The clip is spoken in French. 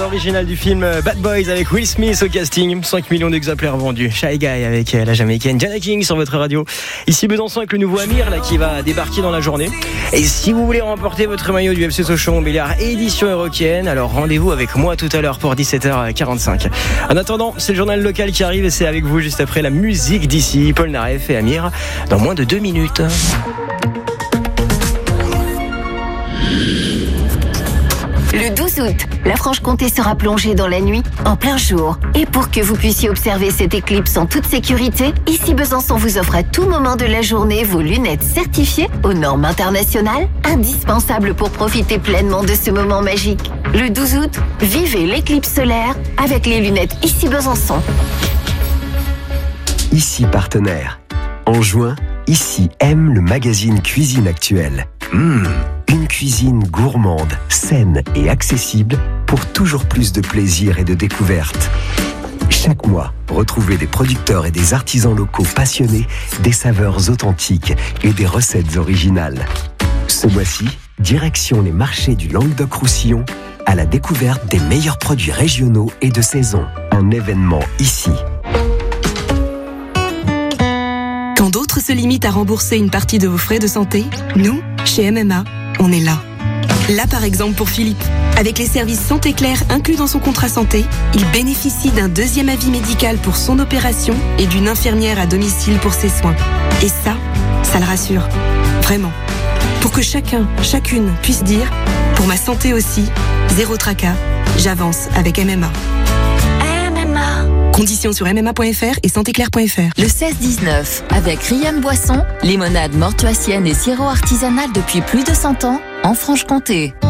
original du film Bad Boys avec Will Smith au casting. 5 millions d'exemplaires vendus. Shy Guy avec la Jamaïcaine Jana King sur votre radio. Ici Besançon avec le nouveau Amir là, qui va débarquer dans la journée. Et si vous voulez remporter votre maillot du FC Sochaux-Montbéliard édition Eurokienne, alors rendez-vous avec moi tout à l'heure pour 17h45. En attendant, c'est le journal local qui arrive et c'est avec vous juste après la musique d'ici. Paul Naref et Amir dans moins de 2 minutes. Le 12 août, la Franche-Comté sera plongée dans la nuit en plein jour. Et pour que vous puissiez observer cette éclipse en toute sécurité, ici Besançon vous offre à tout moment de la journée vos lunettes certifiées aux normes internationales, indispensables pour profiter pleinement de ce moment magique. Le 12 août, vivez l'éclipse solaire avec les lunettes ici Besançon. Ici partenaire. En juin, ici aime le magazine Cuisine Actuelle. Une cuisine gourmande, saine et accessible pour toujours plus de plaisir et de découverte. Chaque mois, retrouvez des producteurs et des artisans locaux passionnés, des saveurs authentiques et des recettes originales. Ce mois-ci, direction les marchés du Languedoc-Roussillon à la découverte des meilleurs produits régionaux et de saison. Un événement ici. Quand d'autres se limitent à rembourser une partie de vos frais de santé, nous, chez MMA, on est là. Là, par exemple, pour Philippe. Avec les services Santé Claire inclus dans son contrat santé, il bénéficie d'un 2e avis médical pour son opération et d'une infirmière à domicile pour ses soins. Et ça le rassure. Vraiment. Pour que chacune puisse dire, pour ma santé aussi, zéro tracas, j'avance avec MMA. Conditions sur mma.fr et santéclair.fr. Le 16-19, avec Riam Boisson, limonade mortuacienne et sirop artisanal depuis plus de 100 ans en Franche-Comté.